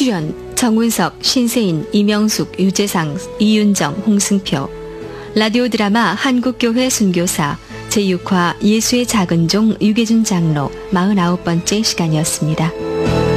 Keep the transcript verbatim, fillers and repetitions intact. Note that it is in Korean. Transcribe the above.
출연 정운석, 신세인, 이명숙, 유재상, 이윤정, 홍승표. 라디오 드라마 한국교회 순교사 제육 화 예수의 작은 종 유계준 장로 마흔아홉 번째 시간이었습니다.